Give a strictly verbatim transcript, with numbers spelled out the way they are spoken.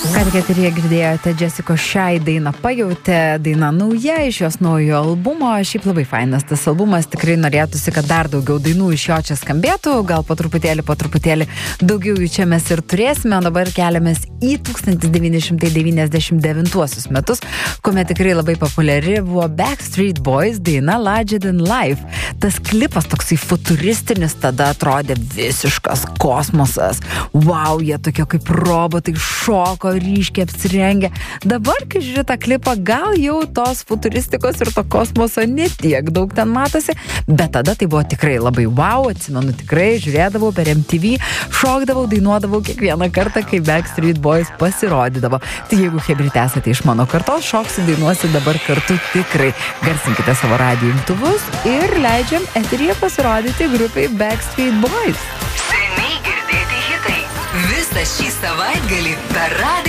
Ką tik eteryje girdėjote Jessica Shy dainą Pajautė, daina nauja iš jos naujo albumo. Šiaip labai fainas tas albumas, tikrai norėtųsi, kad dar daugiau dainų iš jo čia skambėtų, gal po truputėlį, po truputėlį daugiau jų čia mes ir turėsime, o dabar keliamės į tūkstantis devyni šimtai devyniasdešimt devintuosius metus, kuomet tikrai labai populiari buvo Backstreet Boys daina Larger Than Life. Tas klipas toksai futuristinis tada atrodė visiškas kosmosas. Wow, jie tokie kaip robotai šoko, ryškiai apsirengę. Dabar, kai žiūri tą klipą, gal jau tos futuristikos ir to kosmoso netiek daug ten matosi, bet tada tai buvo tikrai labai wow, atsimenu tikrai, žiūrėdavau per M T V, šokdavau, dainuodavau kiekvieną kartą, kai Backstreet Boys pasirodydavo. Tai jeigu chebryte esate iš mano kartos, šoksiu, dainuosiu dabar kartu tikrai. Garsinkite savo radijo imtuvus ir leidžiam eteryje pasirodyti grupiai Backstreet Boys. Seniai girdėti hitai. Visą šį savaitgalį per radiją.